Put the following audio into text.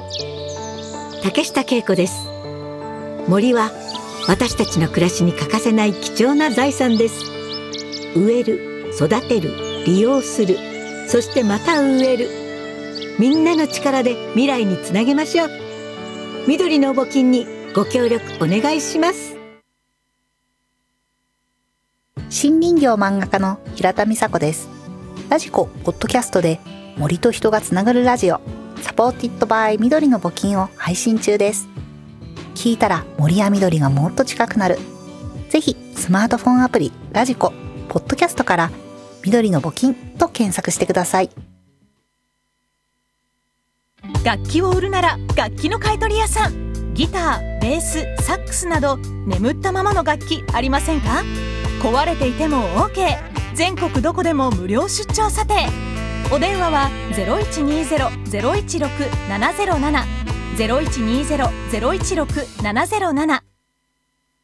竹下恵子です。森は私たちの暮らしに欠かせない貴重な財産です。植える、育てる、利用する、そしてまた植える。みんなの力で未来につなげましょう。緑の募金にご協力お願いします。 森林業漫画家の平田美佐子です。ラジコポッドキャストで森と人がつながるラジオ、サポーティッドバイ緑の募金を配信中です。聞いたら森や緑がもっと近くなる。ぜひスマートフォンアプリラジコポッドキャストから緑の募金と検索してください。 楽器を売るなら楽器の買取屋さん。ギター、ベース、サックスなど眠ったままの楽器ありませんか？壊れていても OK。 全国どこでも無料出張査定。お電話は 0120-016-707 0120-016-707